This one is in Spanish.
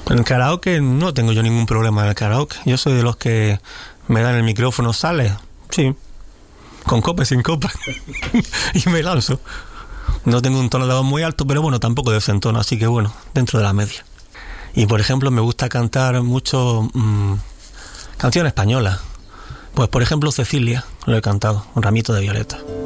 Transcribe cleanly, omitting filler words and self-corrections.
En el karaoke no tengo yo ningún problema en el karaoke. Yo soy de los que me dan el micrófono, sale, sí, con copa y sin copa, y me lanzo. No tengo un tono de voz muy alto, pero bueno, tampoco desentono, así que bueno, dentro de la media. Y por ejemplo, me gusta cantar mucho canciones españolas. Pues por ejemplo, Cecilia, lo he cantado, Un ramito de violeta.